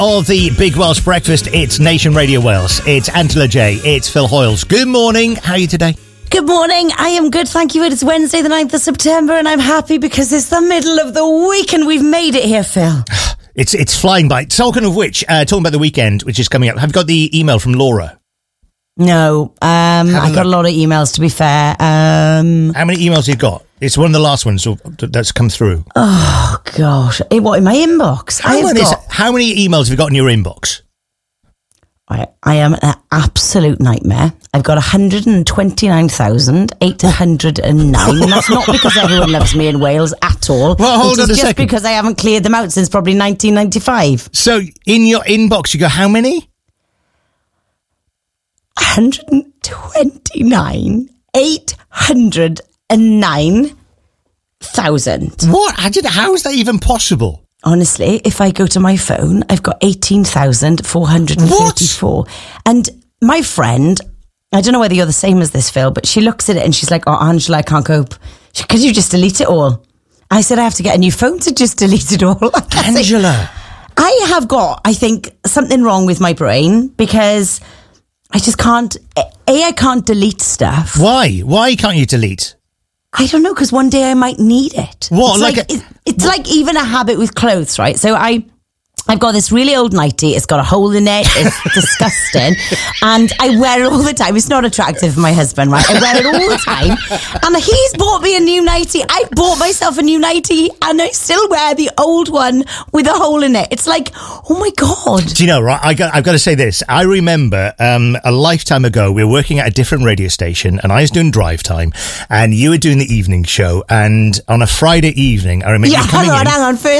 of the Big Welsh Breakfast. It's Nation Radio Wales. It's Angela J. It's Phil Hoyles. Good morning. How are you today? Good morning. I am good, thank you. It's Wednesday the 9th of September and I'm happy because it's the middle of the week and we've made it here, Phil. It's flying by. Talking of which, talking about the weekend, which is coming up, have you got the email from Laura? No, I got a lot of emails, to be fair. How many emails have you got? It's one of the last ones that's come through. Oh, gosh. What, in my inbox? How many emails have you got in your inbox? I am an absolute nightmare. I've got 129,809. That's not because everyone loves me in Wales at all. Well, hold on a just second. because I haven't cleared them out since probably 1995. So, in your inbox, you got how many? 129,809,000. What? How is that even possible? Honestly, if I go to my phone, I've got 18,434. What? And my friend, I don't know whether you're the same as this, Phil, but she looks at it and she's like, oh, Angela, I can't cope. Could you just delete it all? I said, I have to get a new phone to just delete it all. Angela. I have got, I think, something wrong with my brain because I just can't, I can't delete stuff. Why? Why can't you delete? I don't know, because one day I might need it. What? It's like even a habit with clothes, right? So I've got this really old nightie. It's got a hole in it. It's disgusting. And I wear it all the time. It's not attractive for my husband, right? I wear it all the time. And he's bought me a new nightie. I bought myself a new nightie and I still wear the old one with a hole in it. It's like, oh my God. Do you know, right? I've got to say this. I remember a lifetime ago, we were working at a different radio station and I was doing drive time and you were doing the evening show. And on a Friday evening, I remember you coming in. Hang on. First